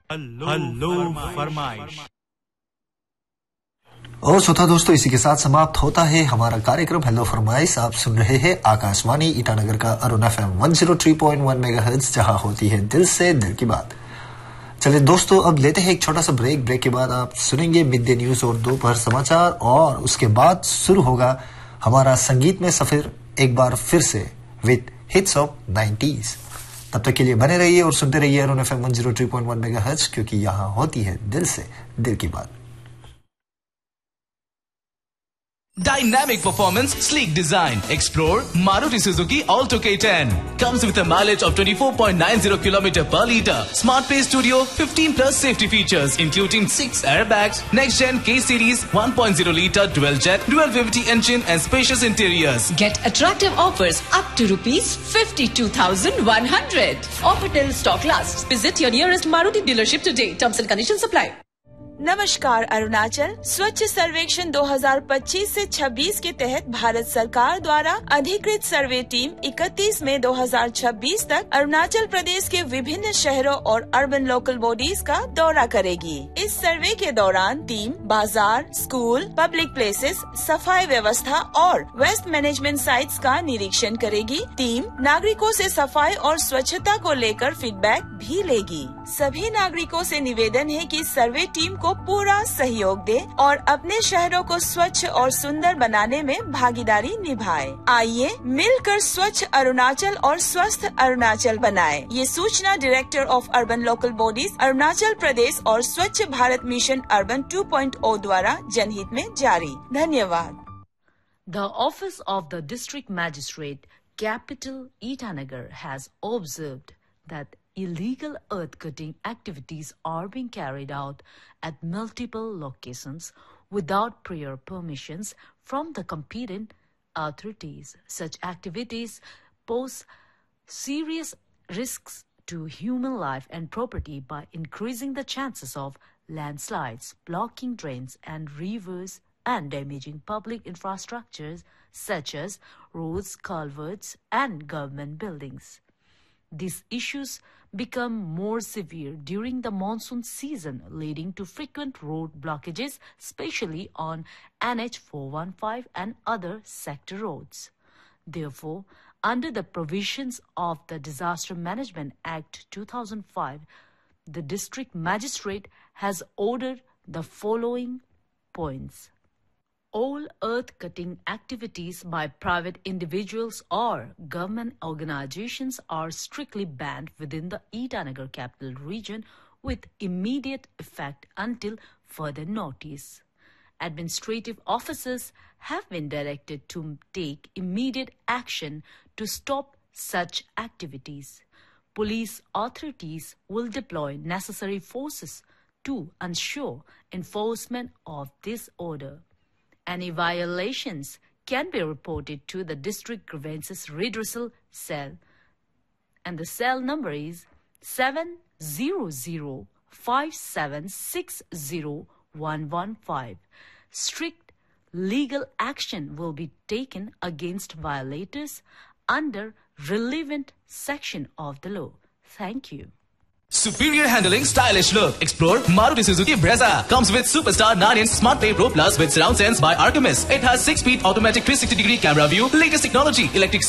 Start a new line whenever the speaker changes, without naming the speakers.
Hello फरमाइश।
और श्रोता दोस्तों, इसी के साथ समाप्त होता है हमारा कार्यक्रम हेलो फरमाइश। आप सुन रहे हैं आकाशवाणी ईटानगर का अरुण FM 103.1 मेगाहर्ट्ज, जहां होती है दिल से दिल की बात। चलिए दोस्तों, अब लेते हैं एक छोटा सा ब्रेक के बाद आप सुनेंगे मिड डे न्यूज और दोपहर समाचार, और उसके बाद शुरू होगा हमारा संगीत में सफर एक बार फिर से विद हिट्स ऑफ 90s। तब तक के लिए बने रहिए और सुनते रहिए अरुण FM 103.1 मेगाहर्ट्ज, क्योंकि यहाँ होती है दिल से दिल की बात।
Dynamic performance, sleek design. Explore Maruti Suzuki Alto K10. Comes with a mileage of 24.90 km per liter. Smart Pay Studio, 15 plus safety features, including 6 airbags, next gen K series 1.0 liter dual jet, dual VVT engine, and spacious interiors.
Get attractive offers up to rupees 52,100. Offer till stock lasts. Visit your nearest Maruti dealership today. Terms and conditions apply.
नमस्कार अरुणाचल। स्वच्छ सर्वेक्षण 2025 से 26 के तहत भारत सरकार द्वारा अधिकृत survey team 31 मई 2026 तक अरुणाचल प्रदेश के विभिन्न शहरों और अर्बन लोकल बॉडीज का दौरा करेगी। इस सर्वे के दौरान टीम बाजार, स्कूल, पब्लिक प्लेसेस, सफाई व्यवस्था और वेस्ट मैनेजमेंट साइट्स का निरीक्षण करेगी। टीम नागरिकों से सफाई और स्वच्छता को लेकर फीडबैक भी लेगी। सभी नागरिकों से निवेदन है कि सर्वे टीम को पूरा सहयोग दे और अपने शहरों को स्वच्छ और सुंदर बनाने में भागीदारी निभाए। आइए मिलकर स्वच्छ अरुणाचल और स्वस्थ अरुणाचल बनाएं। ये सूचना director of urban local bodies Arunachal Pradesh और स्वच्छ भारत मिशन अर्बन 2.0 द्वारा जनहित में जारी। धन्यवाद।
The Office of the District Magistrate, Capital Itanagar, has observed that illegal earth-cutting activities are being carried out at multiple locations without prior permissions from the competent authorities. Such activities pose serious risks to human life and property by increasing the chances of landslides, blocking drains and rivers, and damaging public infrastructures such as roads, culverts, and government buildings. These issues become more severe during the monsoon season, leading to frequent road blockages, especially on NH 415 and other sector roads. Therefore, under the provisions of the Disaster Management Act 2005, the district magistrate has ordered the following points. All earth-cutting activities by private individuals or government organizations are strictly banned within the Itanagar capital region with immediate effect until further notice. Administrative officers have been directed to take immediate action to stop such activities. Police authorities will deploy necessary forces to ensure enforcement of this order. Any violations can be reported to the District Grievances Redressal Cell, and the cell number is 700-5760115. Strict legal action will be taken against violators under relevant section of the law. Thank you.
Superior handling, stylish look. Explore Maruti Suzuki Brezza. Comes with Superstar 9-inch Smart Pay Pro Plus with surround sense by Artemis. It has 6-speed automatic 360-degree camera view, latest technology, electric